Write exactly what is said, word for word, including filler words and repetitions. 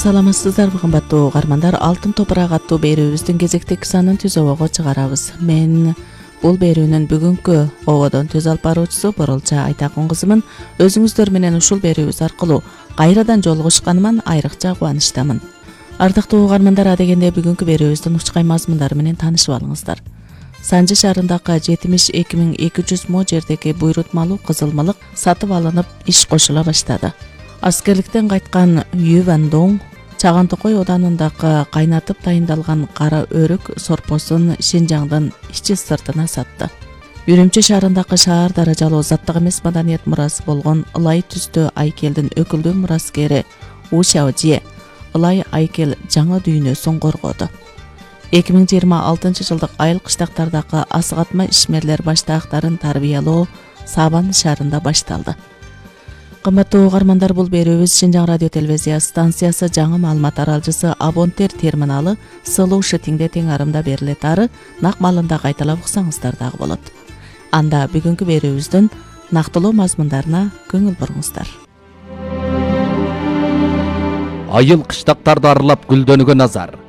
саламатсыздарбы кымбаттуу угармандар. Алтын топурак аттуу берүүбүздүн кезектеги санын түз обого чыгарабыз. Мен бул берүүнүн бүгүнкү ободон түз алып баруучусу Боролча Айтакун кызымын. Өзүңүздөр менен ушул берүүбүз аркылуу кайрадан жолугушканыма айрыкча кубанычтамын. Ардактуу угармандар, адегенде бүгүнкү берүүбүздүн учкай мазмундары менен таанышып алыңыздар. Санжы шаарындагы жетимиш эки миң эки жүз мо жердеги буйрутмалуу кызылмылык сатып алынып иш кошула баштады. Аскерликтен кайткан Ю Ван Дong Чаган Токой оданындагы кайнатып дайындалган кара өрүк сорпосун Шинжаңдын ичи сыртына сатты. Үрүмчү шаарындагы шаар даражалуу заттык эмес маданият мурасы болгон ылай түстүү айкелдин өкүлдүү мураскери У Шаожи ылай айкел жаңы дүйнөсүн коргоду. эки миң жыйырма алтынчы жылдык айыл кыштактардагы асыгатма ишмерлер баштаактарын тарбиялоо Сабан шаарында башталды. Кымбаттуу угармандар, бул берүүбүз Шинжаң радио телевизия станциясы жаңы маалымат аралжысы Абонтер терминалы Сылуу Шытиңде тең арымда берилет. Ары нак маалында кайталап уксаңыздар дагы болот. Анда бүгүнкү берүүбүздүн нактылуу мазмундарына көңүл буруңуздар. Айыл кыштактарды аралап гүлдөнүүгө назар.